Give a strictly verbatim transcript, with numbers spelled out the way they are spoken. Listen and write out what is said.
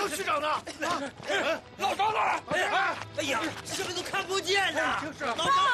张区长呢？啊， 老张呢？ 哎呀，哎呀，什么都看不见呐！ 就是老张。